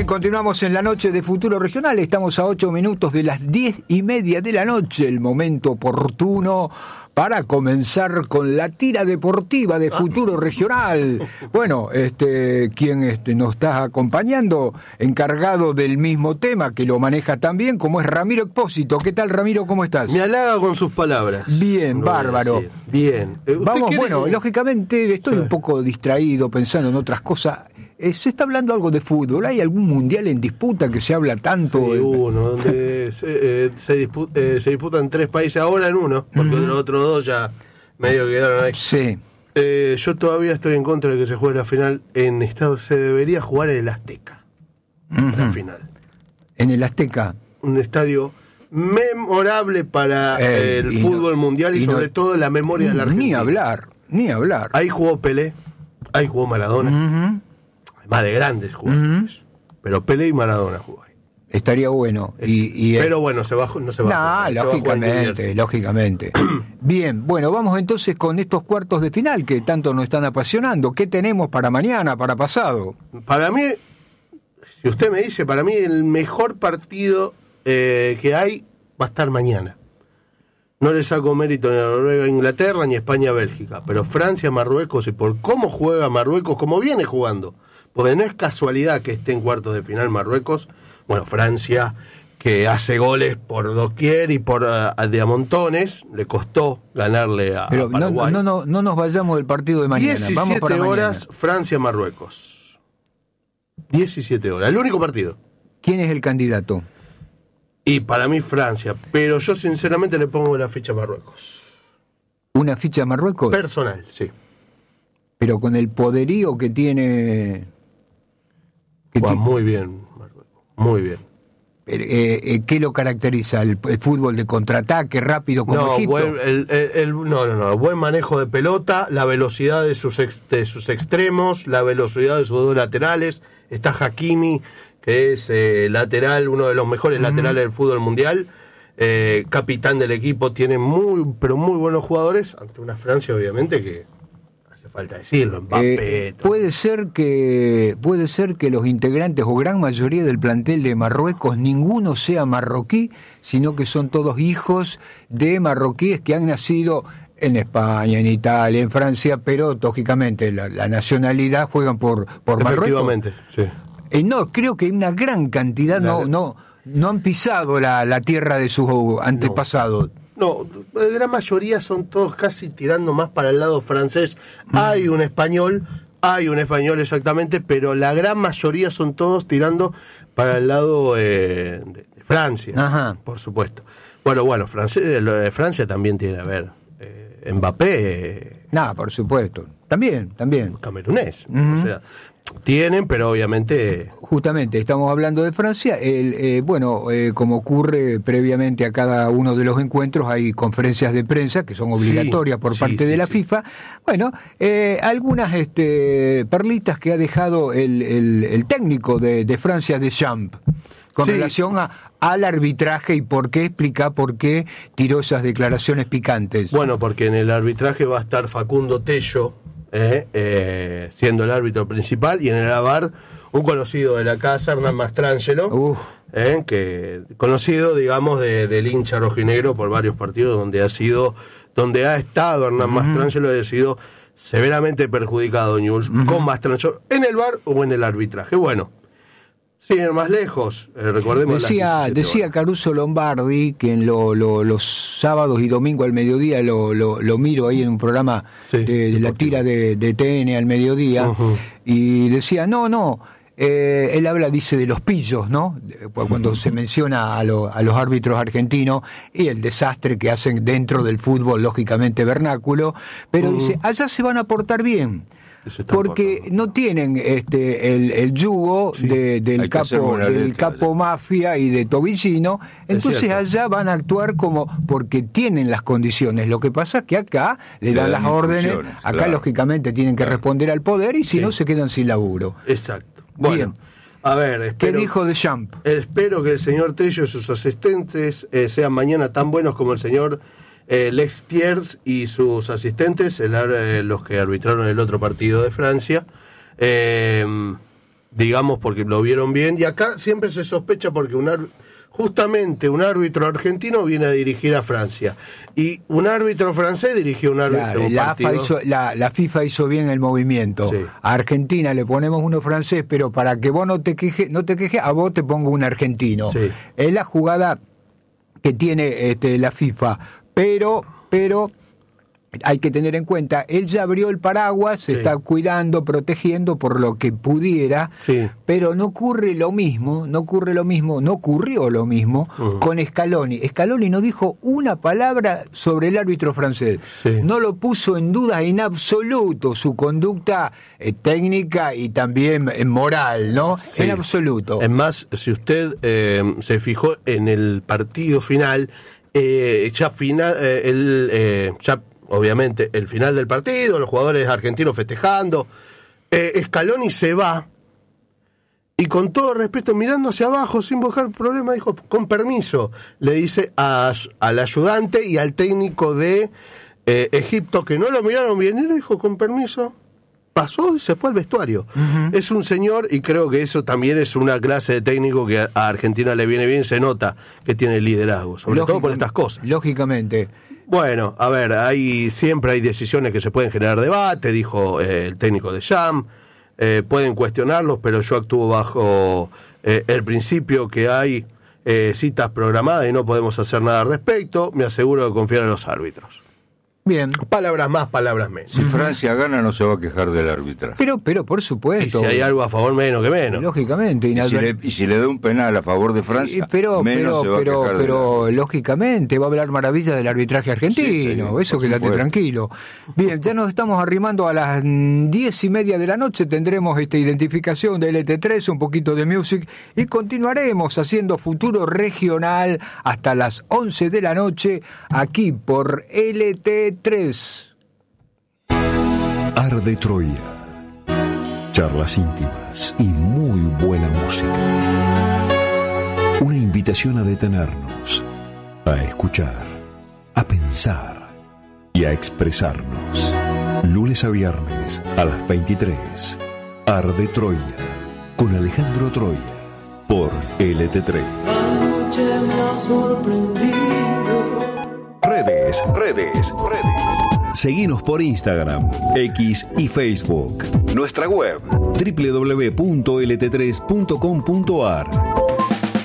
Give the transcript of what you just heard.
Bien, continuamos en la noche de Futuro Regional. Estamos a 8 minutos de las 10:30 de la noche, el momento oportuno para comenzar con la tira deportiva de Futuro Regional. Bueno, quien nos está acompañando, encargado del mismo tema, que lo maneja también, como es Ramiro Expósito. ¿Qué tal, Ramiro? ¿Cómo estás? Me halaga con sus palabras. Bien, bárbaro. Bien. Vamos, bueno, lógicamente estoy un poco distraído pensando en otras cosas. Se está hablando algo de fútbol. ¿Hay algún mundial en disputa que se habla tanto? Sí, uno, donde se disputan 3 países, ahora en uno, porque los otros 2 ya medio quedaron ahí. Sí. Yo todavía estoy en contra de que se juegue la final en Estados. Se debería jugar en el Azteca. La final. En el Azteca. Un estadio memorable para el fútbol mundial y sobre todo la memoria de la Argentina. Ni hablar. Ahí jugó Pelé, ahí jugó Maradona. Más de grandes jugadores. Pero Pelé y Maradona jugó ahí. Estaría bueno. Pero bueno, no se va a jugar. Lógicamente. Bien, bueno, vamos entonces con estos cuartos de final que tanto nos están apasionando. ¿Qué tenemos para mañana, para pasado? Para mí, si usted me dice, para mí el mejor partido que hay va a estar mañana. No le saco mérito ni a Noruega, Inglaterra, ni España, Bélgica. Pero Francia, Marruecos, y por cómo juega Marruecos, como viene jugando. Porque no es casualidad que esté en cuartos de final Marruecos. Bueno, Francia, que hace goles por doquier y por de a montones, le costó ganarle a Paraguay. No nos vayamos del partido de mañana. 17 Vamos para horas mañana. Francia-Marruecos. 17 horas, el único partido. ¿Quién es el candidato? Y para mí Francia, pero yo sinceramente le pongo la ficha a Marruecos. ¿Una ficha a Marruecos? Personal, sí. Pero con el poderío que tiene... Muy bien, Marruecos, muy bien. ¿Qué lo caracteriza? ¿El fútbol de contraataque rápido como Egipto? Buen manejo de pelota, la velocidad de sus extremos, la velocidad de sus 2 laterales. Está Hakimi, que es lateral, uno de los mejores laterales del fútbol mundial, capitán del equipo, tiene muy buenos jugadores, ante una Francia obviamente que hace falta decirlo, Mbappé. Puede ser que los integrantes o gran mayoría del plantel de Marruecos ninguno sea marroquí, sino que son todos hijos de marroquíes que han nacido en España, en Italia, en Francia, pero lógicamente la nacionalidad juegan por Marruecos. Efectivamente, sí. No, creo que hay una gran cantidad, no han pisado la tierra de sus antepasados. No, la gran mayoría son todos casi tirando más para el lado francés. Hay un español exactamente, pero la gran mayoría son todos tirando para el lado de Francia. Ajá. Por supuesto. Bueno, Francia también tiene, Mbappé. Por supuesto. También. Camerunés. O sea, tienen, pero obviamente... Justamente, estamos hablando de Francia. Como ocurre previamente a cada uno de los encuentros, hay conferencias de prensa que son obligatorias por parte de la FIFA. Bueno, algunas perlitas que ha dejado el técnico de Francia, Deschamps, con relación al arbitraje y por qué tiró esas declaraciones picantes. Bueno, porque en el arbitraje va a estar Facundo Tello, siendo el árbitro principal, y en el VAR un conocido de la casa, Hernán Mastrangelo, que conocido, digamos, del hincha rojinegro por varios partidos donde ha estado Hernán Mastrangelo, ha sido severamente perjudicado Newell's con Mastrangelo en el VAR o en el arbitraje. Bueno, siguen más lejos, recordemos. Decía Caruso Lombardi que en los sábados y domingos al mediodía lo miro ahí en un programa de la tira de TN al mediodía, y decía, él dice de los pillos, ¿no? Cuando se menciona a los árbitros argentinos y el desastre que hacen dentro del fútbol, lógicamente vernáculo, pero dice, allá se van a portar bien. Porque no tienen el yugo del capo mafia y de Tobillino, entonces allá van a actuar porque tienen las condiciones. Lo que pasa es que acá le dan las órdenes, acá lógicamente tienen que responder al poder y si no se quedan sin laburo. Exacto. Bueno, bien. A ver, ¿qué dijo Deschamps? Espero que el señor Tello y sus asistentes sean mañana tan buenos como el señor Lex Thiers y sus asistentes, los que arbitraron el otro partido de Francia. digamos, porque lo vieron bien, y acá siempre se sospecha porque justamente un árbitro argentino viene a dirigir a Francia y un árbitro francés dirigió un árbitro la FIFA hizo bien el movimiento. Sí. A Argentina le ponemos uno francés, pero para que vos no te quejes, a vos te pongo un argentino. Sí. Es la jugada que tiene la FIFA, pero hay que tener en cuenta, él ya abrió el paraguas, se está cuidando, protegiendo por lo que pudiera, pero no ocurrió lo mismo con Scaloni. Scaloni no dijo una palabra sobre el árbitro francés, no lo puso en duda en absoluto su conducta técnica y también moral, ¿no? Sí. En absoluto. Es más, si usted se fijó en el partido final, obviamente, el final del partido, los jugadores argentinos festejando, Scaloni se va, y con todo respeto, mirando hacia abajo, sin buscar problema, dijo, con permiso, le dice al ayudante y al técnico de Egipto, que no lo miraron bien, y le dijo, con permiso, pasó y se fue al vestuario. Es un señor, y creo que eso también es una clase de técnico que a Argentina le viene bien, se nota que tiene liderazgo, sobre todo por estas cosas. Lógicamente. Bueno, a ver, siempre hay decisiones que se pueden generar debate, dijo el técnico de Sham, pueden cuestionarlos, pero yo actúo bajo el principio que hay citas programadas y no podemos hacer nada al respecto, me aseguro de confiar en los árbitros. Bien. Palabras más, palabras menos. Si Francia gana, no se va a quejar del arbitraje. Pero por supuesto. Y si hay algo a favor, menos que menos. Lógicamente. Y si le da un penal a favor de Francia, menos se va a quejar. Pero lógicamente va a hablar maravillas del arbitraje argentino. Eso quédate tranquilo. Bien, ya nos estamos arrimando a las 10:30 de la noche. Tendremos esta identificación de LT3, un poquito de music, y continuaremos haciendo futuro regional hasta las 11 de la noche aquí por LT3. Arde Troya. Charlas íntimas y muy buena música. Una invitación a detenernos, a escuchar, a pensar y a expresarnos. Lunes a viernes a las 23. Arde Troya con Alejandro Troya por LT3. Anoche me ha sorprendido. Redes. Seguinos por Instagram, X y Facebook. Nuestra web www.lt3.com.ar.